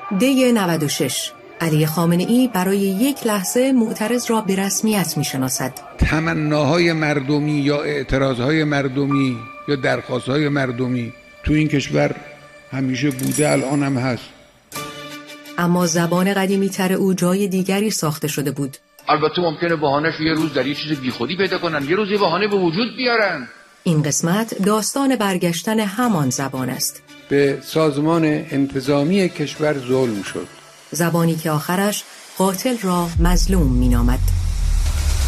دی 96 علی خامنه‌ای برای یک لحظه معترض را به رسمیت می‌شناسد. تمناهای مردمی یا اعتراضهای مردمی یا درخواستهای مردمی تو این کشور همیشه بوده، الان هم هست. اما زبان قدیمی‌تر او جای دیگری ساخته شده بود. البته ممکنه بهانه‌اش یه روز در یه چیز بیخودی پیدا کنن، یه روز یه بهانه به وجود بیارن. این قسمت داستان برگشتن همان زبان است. به سازمان انتظامی کشور ظلم شد. زبانی که آخرش قاتل را مظلوم می‌نامد.